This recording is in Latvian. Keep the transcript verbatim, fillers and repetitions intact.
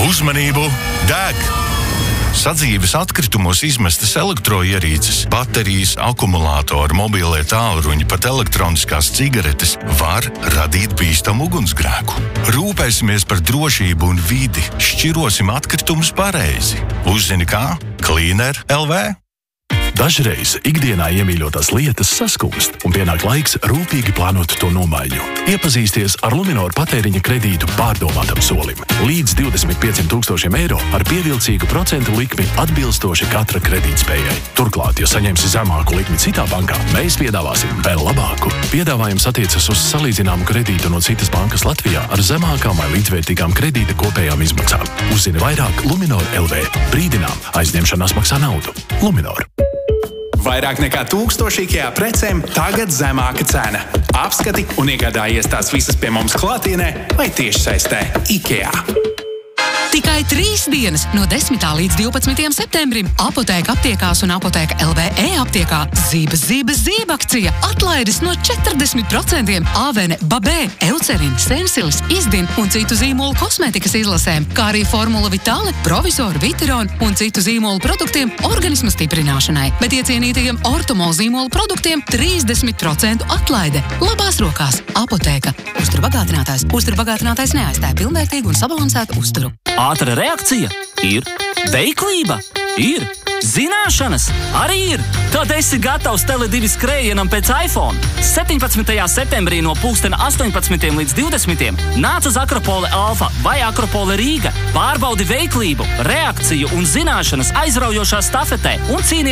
Uzmanību! Deg! Sadzīves atkritumos izmestas elektroierīces, baterijas, akumulātori, mobilie tālruņi, pat elektroniskās cigaretes var radīt bīstamu ugunsgrēku. Rūpēsimies par drošību un vidi, šķirosim atkritumus pareizi. Uzzini kā? Cleaner L V. Dažreiz ikdienā iemīļotās lietas saskumst, un pienāk laiks rūpīgi plānot to nomaiņu. Iepazīsties ar Luminor patēriņa kredītu pārdomātam solim. Līdz divdesmit pieciem tūkstošiem eiro ar pievilcīgu procentu likmi atbilstoši katra kredītspējai. Turklāt, ja saņemsi zemāku likmi citā bankā, mēs piedāvāsim vēl labāku. Piedāvājums attiecas uz salīdzināmu kredītu no citas bankas Latvijā ar zemākām vai līdzvērtīgām kredīta kopējām izmaksām. Uzzini vairāk Luminor L V. Brīdinām, aizņemšanās maksā naudu. Luminor. Vairāk nekā tūkstoši IKEA precēm tagad zemāka cena. Apskati un iegādājies tās visas pie mums klātienē vai tiešsaistē IKEA. Tikai trīs dienas no desmitā līdz divpadsmitajam septembrim Apotēka aptiekās un Apotēka L V e-aptiekā Zība, zība, zība akcija. Atlaides no četrdesmit procentiem Avene, Babē, Eucerin, Sensilis, Izdin un citu zīmolu kosmētikas izlasēm, kā arī Formula Vitale, Provisoru, Viteron un citu zīmolu produktiem organisma stiprināšanai. Bet iecienītajiem Ortomol zīmolu produktiem trīsdesmit procentu atlaide. Labās rokās Apotēka. Uzturbagātinātājs. Uzturbagātinātājs neaizstāja pilnvērtīgu un sabalansētu uzturu. Ātra reakcija ir. Veiklība ir. Zināšanas arī ir. Tad esi gatavs Tele divi skrējienam pēc iPhone. septiņpadsmitajā septembrī no pulkstena astoņpadsmitiem līdz divdesmitiem nāc uz Akropole Alfa vai Akropole Rīga. Pārbaudi veiklību, reakciju un zināšanas aizraujošā stafetē un cīnīties